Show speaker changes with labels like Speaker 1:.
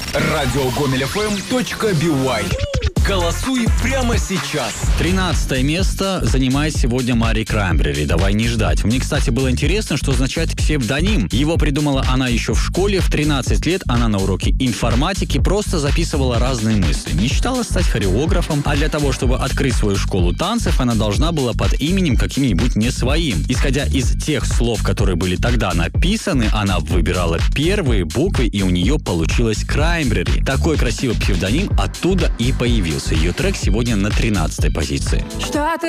Speaker 1: Радиогомель.фм.бай. Голосуй прямо сейчас.
Speaker 2: 13 место занимает сегодня Мари Краймбрери. «Давай не ждать». Мне, кстати, было интересно, что означает псевдоним. Его придумала она еще в школе. В 13 лет она на уроке информатики просто записывала разные мысли. Мечтала стать хореографом, а для того, чтобы открыть свою школу танцев, она должна была под именем каким-нибудь не своим. Исходя из тех слов, которые были тогда написаны, она выбирала первые буквы, и у нее получилось Краймбрери. Такой красивый псевдоним оттуда и появился. Ее трек сегодня на 13-й позиции.
Speaker 3: Что ты